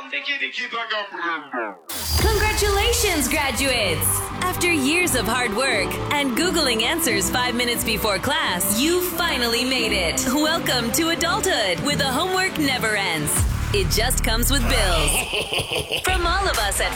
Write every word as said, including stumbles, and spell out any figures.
Congratulations, graduates! After years of hard work and Googling answers five minutes before class, you finally made it. Welcome to adulthood, where the homework never ends. It just comes with bills. From all of us at